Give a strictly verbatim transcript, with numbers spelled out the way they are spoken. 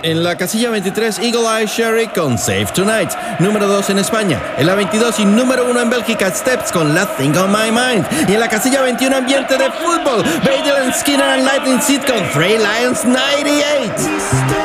En la casilla veintitrés, Eagle Eye Cherry con Save Tonight. Número dos en España. En la veintidós y número uno en Bélgica, Steps con La Thing on My Mind. Y en la casilla veintiuno, ambiente de fútbol, Badel and Skinner and Lightning Seed con Three Lions noventa y ocho.